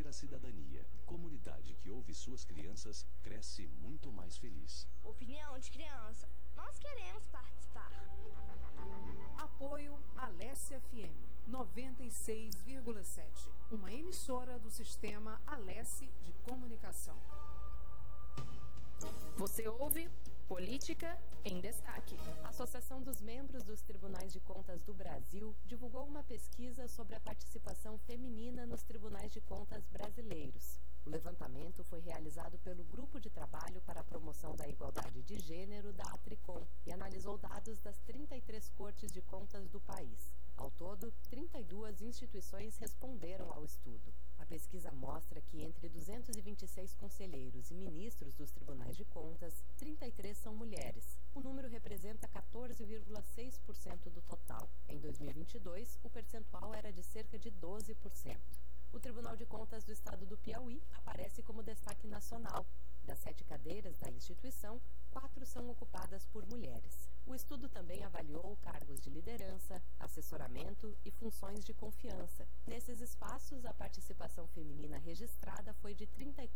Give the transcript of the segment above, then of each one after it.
a cidadania. Comunidade que ouve suas crianças cresce muito mais feliz. Opinião de criança. Nós queremos participar. Apoio Alesse FM 96,7. Uma emissora do sistema Alesse de Comunicação. Você ouve Política em Destaque. A Associação dos Membros dos Tribunais de Contas do Brasil divulgou uma pesquisa sobre a participação feminina nos tribunais de contas brasileiros. O levantamento foi realizado pelo Grupo de Trabalho para a Promoção da Igualdade de Gênero da Atricom e analisou dados das 33 cortes de contas do país. Ao todo, 32 instituições responderam ao estudo. A pesquisa mostra que entre 226 conselheiros e ministros dos tribunais de contas, 33 são mulheres. O número representa 14,6% do total. Em 2022, o percentual era de cerca de 12%. O Tribunal de Contas do Estado do Piauí aparece como destaque nacional. Das 7 cadeiras da instituição, 4 são ocupadas por mulheres. O estudo também avaliou cargos de liderança, assessoramento e funções de confiança. Nesses espaços, a participação feminina registrada foi de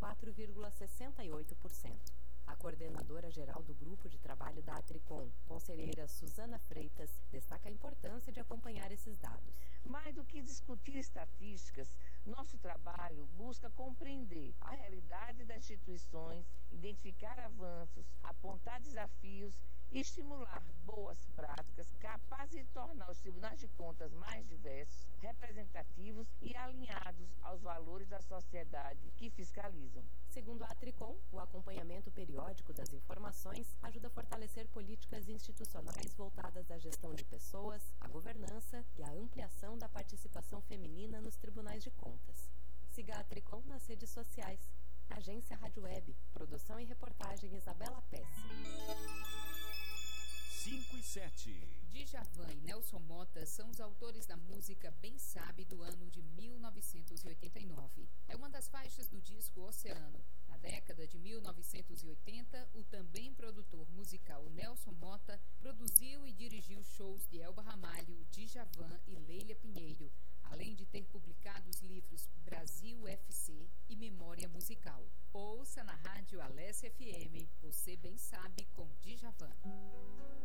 34,68%. A coordenadora-geral do Grupo de Trabalho da Atricom, conselheira Suzana Freitas, destaca a importância de acompanhar esses dados. Mais do que discutir estatísticas, nosso trabalho busca compreender a realidade das instituições, identificar avanços, apontar desafios e estimular boas práticas capazes de tornar os tribunais de contas mais diversos, representativos e alinhados aos valores da sociedade que fiscalizam. Segundo a Atricom, o acompanhamento periódico das informações ajuda a fortalecer políticas institucionais voltadas à gestão de pessoas, à governança e à ampliação da participação feminina nos tribunais de contas. Siga a Atricom nas redes sociais. Agência Rádio Web. Produção e reportagem Isabela Pesce. 5 e 7. Djavan e Nelson Motta são os autores da música Bem Sabe, do ano de 1989. É uma das faixas do disco Oceano. Na década de 1980, o também produtor musical Nelson Motta produziu e dirigiu shows de Elba Ramalho, Djavan e Leila Pinheiro, além de ter publicado os livros Brasil FC e Memória Musical. Ouça na rádio Alesse FM, Você Bem Sabe, com Djavan.